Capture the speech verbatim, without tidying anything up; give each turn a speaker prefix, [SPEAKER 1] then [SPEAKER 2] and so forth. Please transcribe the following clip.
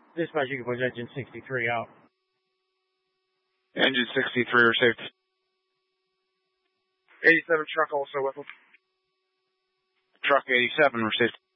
[SPEAKER 1] Dispatch, you can push engine sixty-three out.
[SPEAKER 2] Engine sixty-three received.
[SPEAKER 3] eighty-seven truck also with them.
[SPEAKER 2] Truck eighty-seven received.